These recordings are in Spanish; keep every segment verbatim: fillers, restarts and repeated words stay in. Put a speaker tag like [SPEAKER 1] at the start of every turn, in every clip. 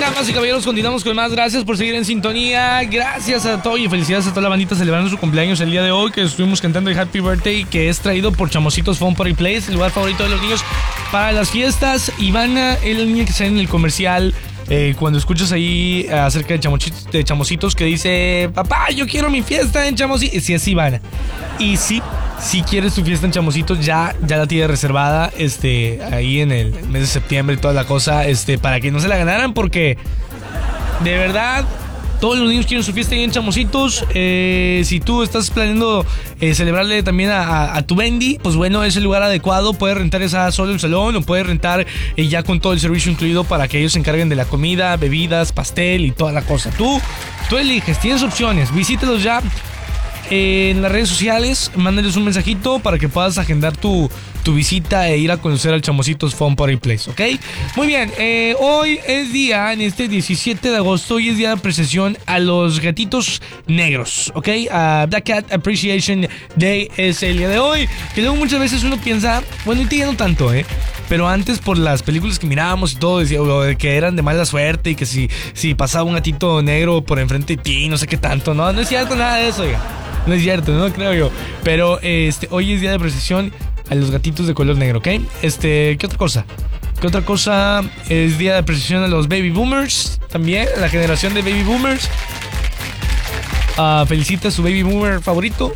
[SPEAKER 1] damas y caballeros, continuamos con más. Gracias por seguir en sintonía. Gracias a todos y felicidades a toda la bandita celebrando su cumpleaños el día de hoy, que estuvimos cantando el Happy Birthday, que es traído por Chamositos Fun Party Place, el lugar favorito de los niños para las fiestas. Ivana es la niña que sale en el comercial. Eh, cuando escuchas ahí acerca de, chamochitos, de Chamositos que dice: papá, yo quiero mi fiesta en Chamositos. Sí, es Ivana. Y sí, si quieres tu fiesta en Chamositos, ya, ya la tienes reservada, este, ahí en el mes de septiembre y toda la cosa, este, para que no se la ganaran, porque de verdad todos los niños quieren su fiesta ahí en Chamositos. Eh, si tú estás planeando eh, celebrarle también a, a, a tu Bendy, pues bueno, es el lugar adecuado. Puedes rentar esa solo el salón, o puedes rentar eh, ya con todo el servicio incluido, para que ellos se encarguen de la comida, bebidas, pastel y toda la cosa. Tú, tú eliges, tienes opciones. Visítelos ya en las redes sociales, mándales un mensajito para que puedas agendar tu, tu visita e ir a conocer al Chamositos Fun Party Place, ¿ok? Muy bien, eh, hoy es día, en este diecisiete de agosto, hoy es día de apreciación a los gatitos negros, ¿ok? Uh, Black Cat Appreciation Day es el día de hoy, que luego muchas veces uno piensa, bueno, y te no tanto, ¿eh? Pero antes, por las películas que mirábamos y todo, decía que eran de mala suerte y que si, si pasaba un gatito negro por enfrente de ti, no sé qué tanto. No, no es cierto nada de eso, oiga. No es cierto, no creo yo. Pero este, hoy es día de apreciación a los gatitos de color negro, ¿ok? Este, ¿qué otra cosa? ¿Qué otra cosa? Es día de apreciación a los baby boomers, también, la generación de baby boomers. Uh, felicita a su baby boomer favorito.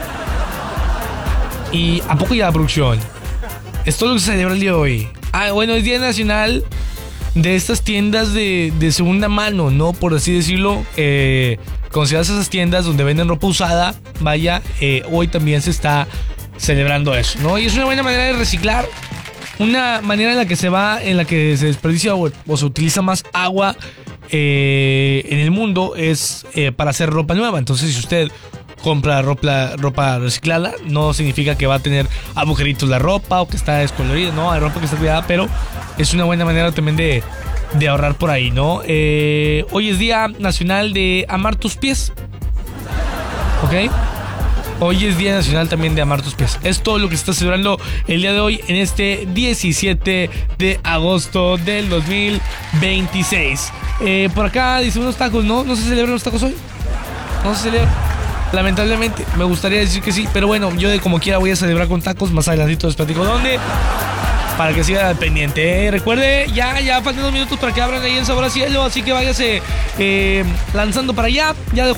[SPEAKER 1] Y ¿a poco ya la producción? Es todo lo que se celebra el día de hoy. Ah, bueno, es día nacional de estas tiendas de, de segunda mano, ¿no? Por así decirlo. Eh, consideradas esas tiendas donde venden ropa usada, vaya, eh, hoy también se está celebrando eso, ¿no? Y es una buena manera de reciclar. Una manera en la que se va, en la que se desperdicia o, o se utiliza más agua eh, en el mundo es eh, para hacer ropa nueva. Entonces, si usted compra ropa, ropa reciclada, no significa que va a tener agujeritos la ropa o que está descolorida, no, hay ropa que está cuidada, pero es una buena manera también de, de ahorrar por ahí, ¿no? Eh, hoy es Día Nacional de Amar tus pies, ¿ok? Hoy es Día Nacional también de Amar tus pies. Es todo lo que se está celebrando el día de hoy, en este diecisiete de agosto del dos mil veintiséis. Eh, por acá dice unos tacos, ¿no? ¿No se celebran los tacos hoy? No se celebran. Lamentablemente, me gustaría decir que sí, pero bueno, yo de como quiera voy a celebrar con tacos. Más adelantito les platico dónde, para que siga pendiente. Eh, recuerde, ya, ya faltan dos minutos para que abran ahí en Sabor a Cielo, así que váyase eh, lanzando para allá. Ya dejó